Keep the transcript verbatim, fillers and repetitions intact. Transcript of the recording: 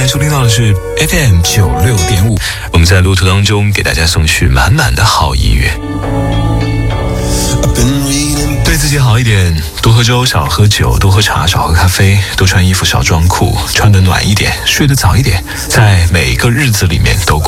在收听到的是 F M 九六点五，我们在路途当中给大家送去满满的好音乐。对自己好一点，多喝粥少喝酒，多喝茶少喝咖啡，多穿衣服少装裤，穿得暖一点，睡得早一点，在每个日子里面都过